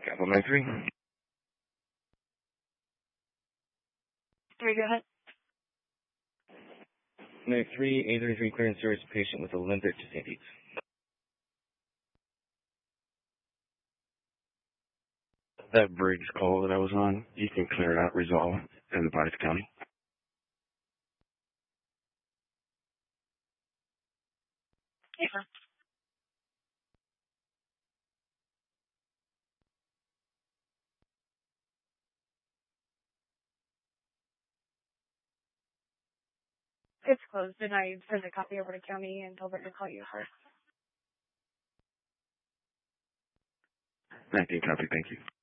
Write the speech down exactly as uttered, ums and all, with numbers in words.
Capital nine three. Three, go ahead. nine three, eight thirty-three clearance service patient with a limpet to Saint Pete's. That bridge call that I was on, you can clear it out, resolve in the Buttes County. Yeah. It's closed, and I sent a copy over to county and told them to call you first. nineteen copy, thank you.